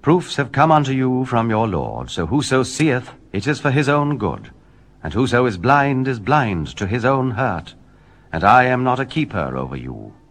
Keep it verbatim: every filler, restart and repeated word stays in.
Proofs have come unto you from your Lord, so whoso seeth, it is for his own good, and whoso is blind is blind to his own hurt, and I am not a keeper over you.